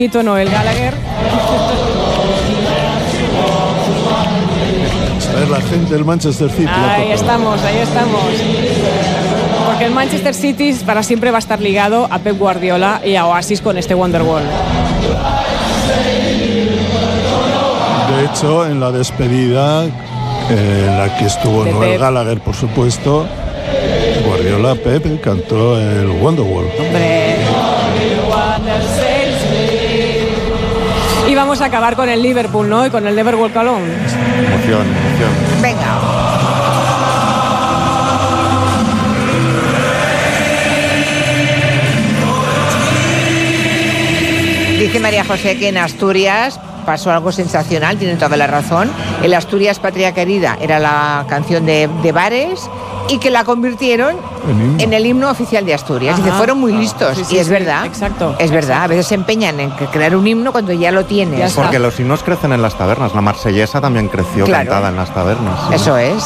Noel Gallagher. Es la gente del Manchester City. Ahí estamos. Porque el Manchester City para siempre va a estar ligado a Pep Guardiola y a Oasis con este Wonderwall. De hecho, en la despedida, en la que estuvo Noel Gallagher, por supuesto, Guardiola, Pep cantó el Wonderwall. Hombre. Y vamos a acabar con el Liverpool, ¿no? Y con el Never Walk Alone. Emoción. Venga. Dice María José que en Asturias pasó algo sensacional, tiene toda la razón. El Asturias Patria Querida era la canción de Bares y que la convirtieron en el himno oficial de Asturias. Dice, fueron muy listos. Sí, y es verdad. Exacto. Es verdad. A veces se empeñan en crear un himno cuando ya lo tienes. Porque los himnos crecen en las tabernas. La marsellesa también creció cantada en las tabernas. ¿Sí? Eso es.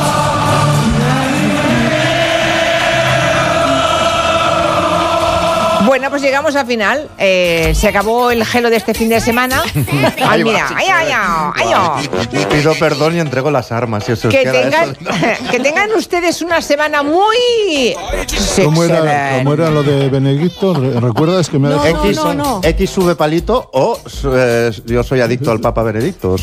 Bueno, pues llegamos al final. Se acabó el gelo de este fin de semana. Ay, mira. Ay. Pido perdón y entrego las armas. Si os que tengan ustedes una semana muy... ¿Cómo era lo de Benedicto? ¿Recuerdas que me ha dicho? No. X sube palito o yo soy adicto al Papa Benedicto.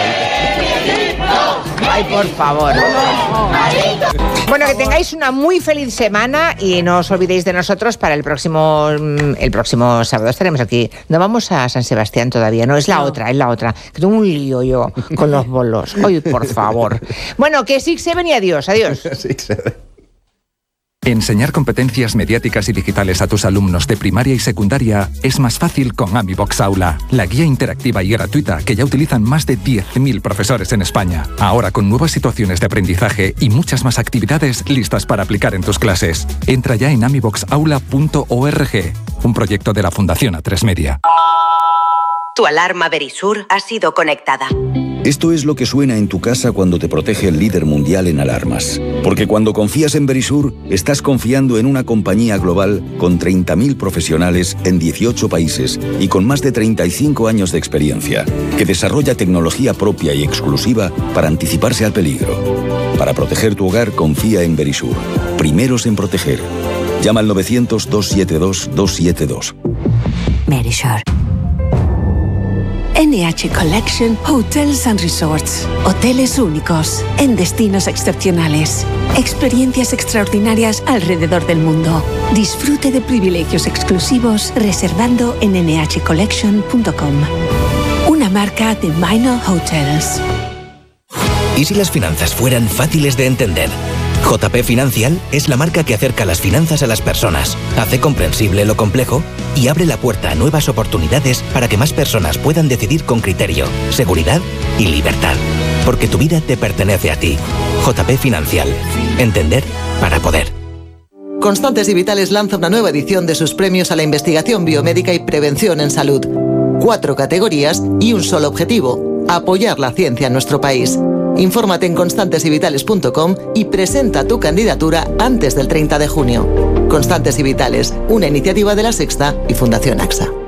Ay, por favor. Bueno, que tengáis una muy feliz semana y no os olvidéis de nosotros para el próximo sábado. Estaremos aquí. No vamos a San Sebastián todavía, no, es la otra. Que tengo un lío yo con los bolos. Oye, por favor. Bueno, que 6-7 y adiós. 6-7. Enseñar competencias mediáticas y digitales a tus alumnos de primaria y secundaria es más fácil con AmiBox Aula, la guía interactiva y gratuita que ya utilizan más de 10.000 profesores en España. Ahora con nuevas situaciones de aprendizaje y muchas más actividades listas para aplicar en tus clases. Entra ya en amiboxaula.org, un proyecto de la Fundación A3 Media. Tu alarma Verisur ha sido conectada. Esto es lo que suena en tu casa cuando te protege el líder mundial en alarmas. Porque cuando confías en Verisur, estás confiando en una compañía global con 30.000 profesionales en 18 países y con más de 35 años de experiencia, que desarrolla tecnología propia y exclusiva para anticiparse al peligro. Para proteger tu hogar, confía en Verisur. Primeros en proteger. Llama al 900-272-272. Verisur. NH Collection Hotels and Resorts. Hoteles únicos, en destinos excepcionales. Experiencias extraordinarias alrededor del mundo. Disfrute de privilegios exclusivos reservando en nhcollection.com. Una marca de Minor Hotels. ¿Y si las finanzas fueran fáciles de entender? JP Financial es la marca que acerca las finanzas a las personas, hace comprensible lo complejo y abre la puerta a nuevas oportunidades para que más personas puedan decidir con criterio, seguridad y libertad. Porque tu vida te pertenece a ti. JP Financial. Entender para poder. Constantes y Vitales lanza una nueva edición de sus premios a la investigación biomédica y prevención en salud. 4 categorías y un solo objetivo: apoyar la ciencia en nuestro país. Infórmate en constantesyvitales.com y presenta tu candidatura antes del 30 de junio. Constantes y Vitales, una iniciativa de La Sexta y Fundación AXA.